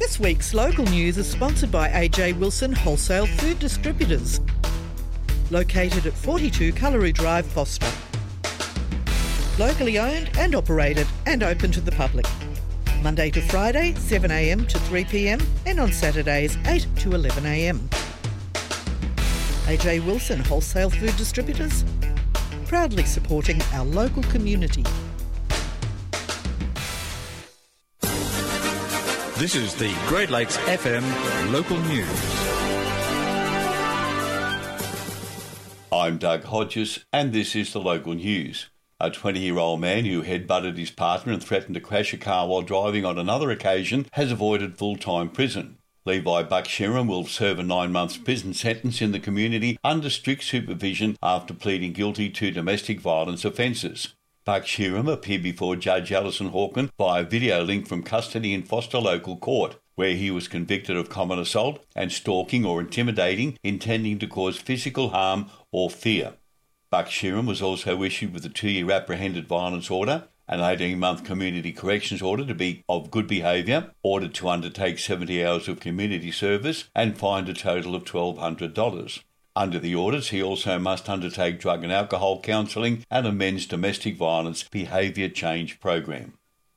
This week's local news is sponsored by AJ Wilson Wholesale Food Distributors, located at 42 Cullery Drive, Foster. Locally owned and operated and open to the public. Monday to Friday, 7am to 3pm, and on Saturdays, 8 to 11am. AJ Wilson Wholesale Food Distributors, proudly supporting our local community. This is the Great Lakes FM local news. I'm Doug Hodges and this is the local news. A 20-year-old man who headbutted his partner and threatened to crash a car while driving on another occasion has avoided full-time prison. Levi Bucksheram will serve a 9-month prison sentence in the community under strict supervision after pleading guilty to domestic violence offences. Bucksheram appeared before Judge Alison Hawken via video link from custody in Foster Local Court, where he was convicted of common assault and stalking or intimidating, intending to cause physical harm or fear. Bucksheram was also issued with a 2-year apprehended violence order, an 18-month community corrections order to be of good behaviour, ordered to undertake 70 hours of community service and fined a total of $1,200. Under the orders, he also must undertake drug and alcohol counselling and a men's domestic violence behaviour change program.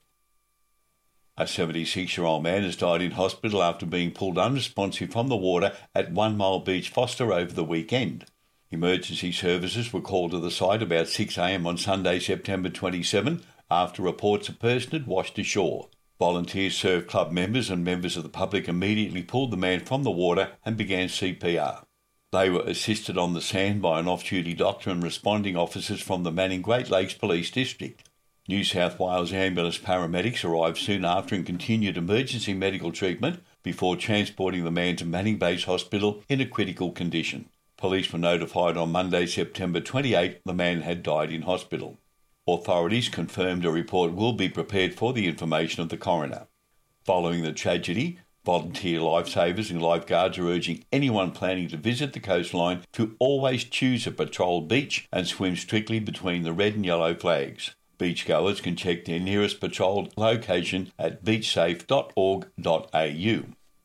A 76-year-old man has died in hospital after being pulled unresponsive from the water at 1 Mile Beach, Foster, over the weekend. Emergency services were called to the site about 6am on Sunday, September 27, after reports a person had washed ashore. Volunteers served club members and members of the public immediately pulled the man from the water and began CPR. They were assisted on the sand by an off-duty doctor and responding officers from the Manning Great Lakes Police District. New South Wales ambulance paramedics arrived soon after and continued emergency medical treatment before transporting the man to Manning Base Hospital in a critical condition. Police were notified on Monday, September 28, the man had died in hospital. Authorities confirmed a report will be prepared for the information of the coroner. Following the tragedy, volunteer lifesavers and lifeguards are urging anyone planning to visit the coastline to always choose a patrolled beach and swim strictly between the red and yellow flags. Beachgoers can check their nearest patrolled location at beachsafe.org.au.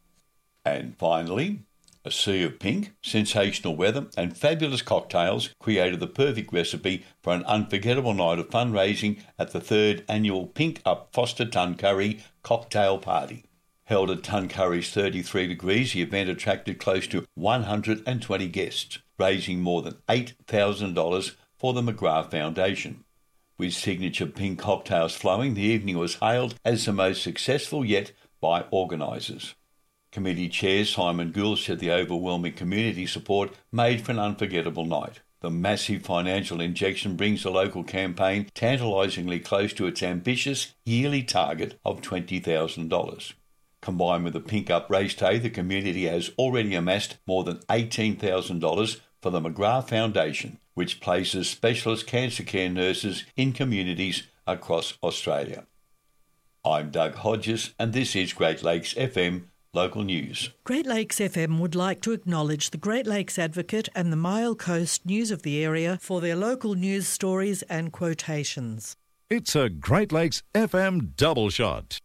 And finally, a sea of pink, sensational weather and fabulous cocktails created the perfect recipe for an unforgettable night of fundraising at the 3rd annual Pink Up Foster Tuncurry Cocktail Party. Held at Tuncurry's 33 degrees, the event attracted close to 120 guests, raising more than $8,000 for the McGrath Foundation. With signature pink cocktails flowing, the evening was hailed as the most successful yet by organisers. Committee Chair Simon Gould said the overwhelming community support made for an unforgettable night. The massive financial injection brings the local campaign tantalisingly close to its ambitious yearly target of $20,000. Combined with the Pink Up Race Day, the community has already amassed more than $18,000 for the McGrath Foundation, which places specialist cancer care nurses in communities across Australia. I'm Doug Hodges and this is Great Lakes FM Local News. Great Lakes FM would like to acknowledge the Great Lakes Advocate and the Mile Coast News of the area for their local news stories and quotations. It's a Great Lakes FM double shot.